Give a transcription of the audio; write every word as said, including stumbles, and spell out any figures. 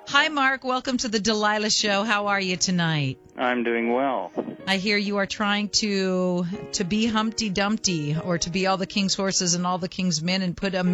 Hi, Mark. Welcome to the Delilah Show. How are you tonight? I'm doing well. I hear you are trying to to be Humpty Dumpty, or to be all the king's horses and all the king's men, and put a